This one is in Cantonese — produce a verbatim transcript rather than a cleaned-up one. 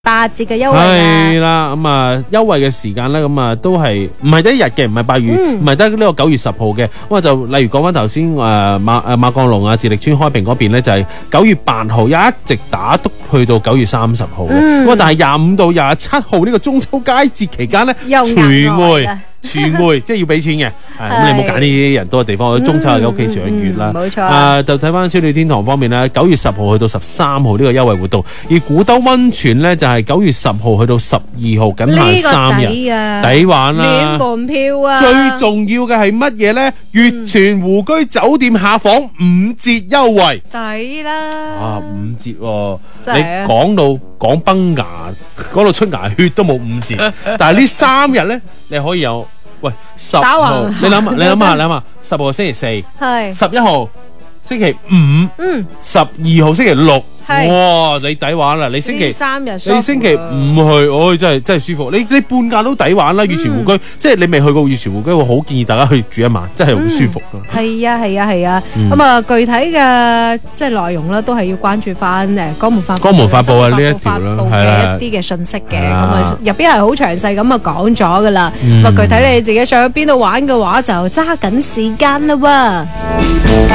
八折嘅優惠係啦，咁啊優惠嘅時間咧，咁啊都係唔係得一日嘅，唔係八月，唔係得呢個九月十號嘅。咁啊就例如講翻頭先誒馬誒馬鋼龍啊，自力村開平嗰邊咧就係九月八號一直打督去到九月三十號嘅。咁啊但係廿五到廿七號呢個中秋佳節期間咧，全會。全會即係要俾錢嘅，咁你冇揀呢啲人多嘅地方，中秋喺屋企賞月啦。 冇錯。 啊，就睇翻小女天堂方面咧，九月十號去到十三號呢個優惠活動，而古兜溫泉咧就係九月十號去到十二號，僅限三日，抵玩啦。 免門票啊！ 最重要嘅係乜嘢咧？月泉湖居酒店下房五折優惠， 抵啦！ 啊，五折喎！ 真係啊！ 你講到講崩牙，講到出牙血都冇五折，但係呢三日咧，你可以有。喂，十號你諗下，你諗下，你諗下，十號星期四，係十一號星期五，嗯，十二號星期六。哇！你抵玩啦！你星期三日， 你星期五去，哦，真係真係舒服。你你半價都抵玩啦！月泉湖居，即係你未去過月泉湖居，我好建議大家去住一晚，真係好舒服啊！ 係啊係啊係啊！咁啊，具體嘅即係內容咧，都係要關注翻誒江門發江門發布啊呢一條啦，係啦， 一啲嘅信息嘅，咁啊入邊係好詳細咁啊講咗噶啦。咁啊具體你自己想去邊度玩嘅話，就揸緊時間啦喎。